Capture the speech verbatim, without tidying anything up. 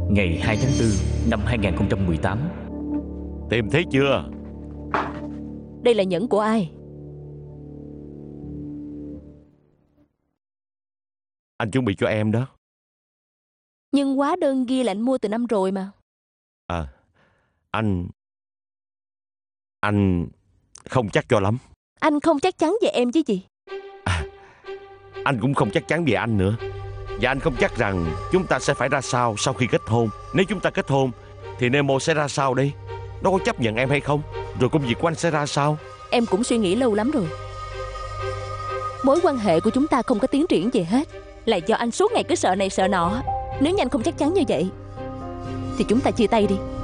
Ngày hai tháng tư năm hai nghìn không trăm mười tám. Tìm thấy chưa? Đây là nhẫn của ai? Anh chuẩn bị cho em đó. Nhưng hóa đơn ghi là anh mua từ năm rồi mà. À, anh... Anh không chắc cho lắm. Anh không chắc chắn về em chứ gì. À, anh cũng không chắc chắn về anh nữa. Và anh không chắc rằng chúng ta sẽ phải ra sao sau khi kết hôn. Nếu chúng ta kết hôn thì Nemo sẽ ra sao đây? Nó có chấp nhận em hay không? Rồi công việc của anh sẽ ra sao? Em cũng suy nghĩ lâu lắm rồi. Mối quan hệ của chúng ta không có tiến triển gì hết, là do anh suốt ngày cứ sợ này sợ nọ. Nếu như anh không chắc chắn như vậy thì chúng ta chia tay đi.